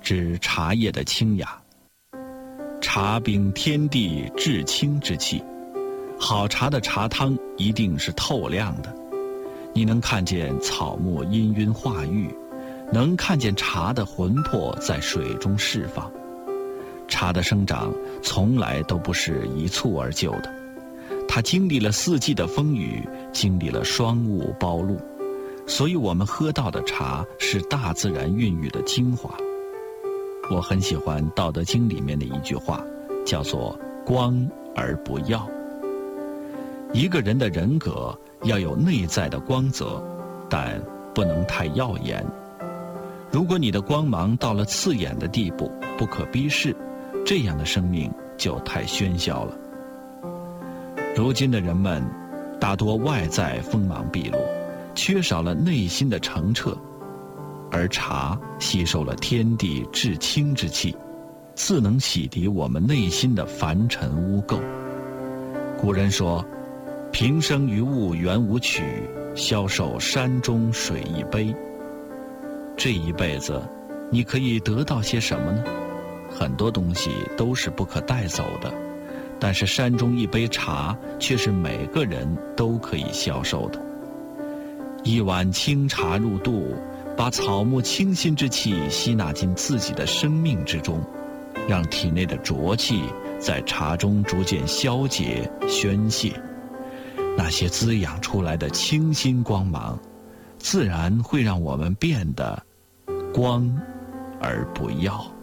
指茶叶的清雅。茶秉天地至清之气，好茶的茶汤一定是透亮的，你能看见草木氤氲化育，能看见茶的魂魄在水中释放。茶的生长从来都不是一蹴而就的，它经历了四季的风雨，经历了霜雾暴露，所以我们喝到的茶是大自然孕育的精华。我很喜欢《道德经》里面的一句话，叫做光而不耀。一个人的人格要有内在的光泽，但不能太耀眼。如果你的光芒到了刺眼的地步，不可逼视，这样的生命就太喧嚣了。如今的人们大多外在锋芒毕露，缺少了内心的澄澈，而茶吸收了天地至清之气，自能洗涤我们内心的凡尘污垢。古人说，平生于物原无曲，消受山中水一杯。这一辈子你可以得到些什么呢？很多东西都是不可带走的，但是山中一杯茶却是每个人都可以消受的。一碗清茶入肚，把草木清新之气吸纳进自己的生命之中，让体内的浊气在茶中逐渐消解宣泄，那些滋养出来的清新光芒，自然会让我们变得光而不耀。